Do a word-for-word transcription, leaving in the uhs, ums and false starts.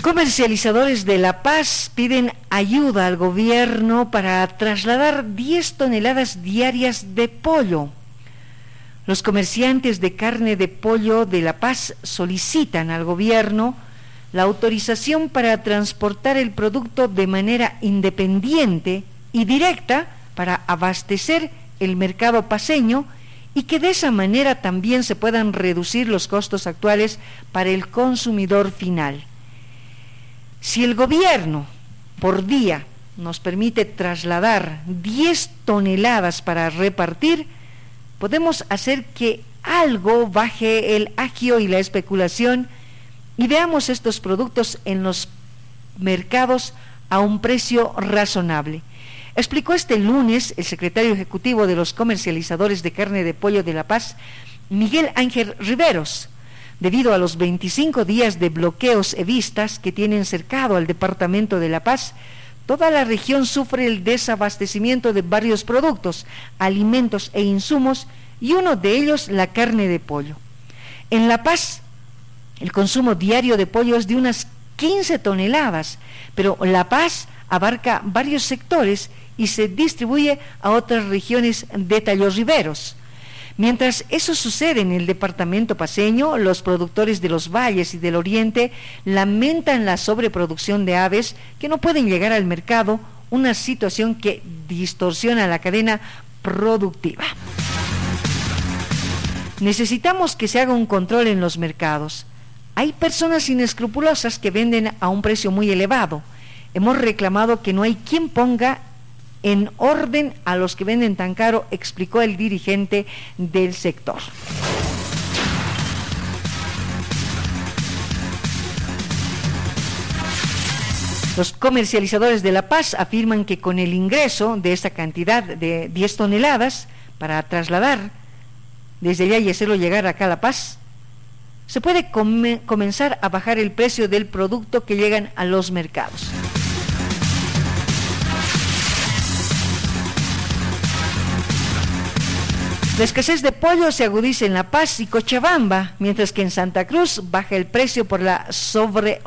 Comercializadores de La Paz piden ayuda al gobierno para trasladar diez toneladas diarias de pollo. Los comerciantes de carne de pollo de La Paz solicitan al gobierno la autorización para transportar el producto de manera independiente y directa para abastecer el mercado paceño y que de esa manera también se puedan reducir los costos actuales para el consumidor final. Si el gobierno por día nos permite trasladar diez toneladas para repartir, podemos hacer que algo baje el agio y la especulación y veamos estos productos en los mercados a un precio razonable. Explicó este lunes el secretario ejecutivo de los comercializadores de carne de pollo de La Paz, Miguel Ángel Riveros. Debido a los veinticinco días de bloqueos evistas que tienen cercado al departamento de La Paz, toda la región sufre el desabastecimiento de varios productos, alimentos e insumos, y uno de ellos la carne de pollo. En La Paz, el consumo diario de pollo es de unas quince toneladas, pero La Paz abarca varios sectores y se distribuye a otras regiones, detalló Riveros. Mientras eso sucede en el departamento paceño, los productores de los valles y del oriente lamentan la sobreproducción de aves que no pueden llegar al mercado, una situación que distorsiona la cadena productiva. Necesitamos que se haga un control en los mercados. Hay personas inescrupulosas que venden a un precio muy elevado. Hemos reclamado que no hay quien ponga en orden a los que venden tan caro, explicó el dirigente del sector. Los comercializadores de La Paz afirman que con el ingreso de esta cantidad de diez toneladas para trasladar desde allá y hacerlo llegar acá a La Paz, se puede come- comenzar a bajar el precio del producto que llegan a los mercados. La escasez de pollo se agudiza en La Paz y Cochabamba, mientras que en Santa Cruz baja el precio por la sobre